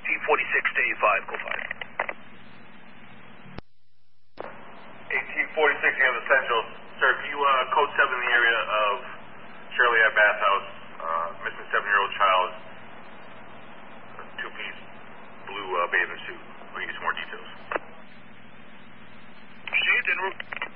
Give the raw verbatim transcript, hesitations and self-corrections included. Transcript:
eighteen forty-six to A five, go five. eighteen forty-six, you have essentials. Sir, can you uh, code seven in the area of Shirley at bathhouse, uh, missing seven-year-old child, two-piece blue uh, bathing suit. We need some more details. Received en route.